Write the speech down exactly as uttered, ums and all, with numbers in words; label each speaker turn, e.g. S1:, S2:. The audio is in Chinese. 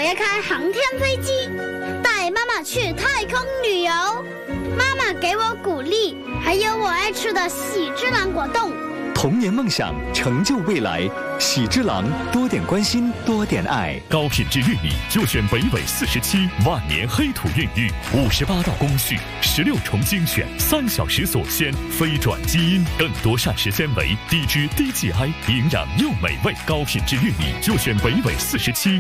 S1: 别开航天飞机，带妈妈去太空旅游。妈妈给我鼓励，还有我爱吃的喜之郎果冻。
S2: 童年梦想，成就未来。喜之郎，多点关心，多点爱。
S3: 高品质玉米就选北纬四十七万年黑土孕育，五十八道工序，十六重精选，三小时锁鲜，非转基因，更多膳食纤维，低脂低 G I， 营养又美味。高品质玉米就选北纬四十七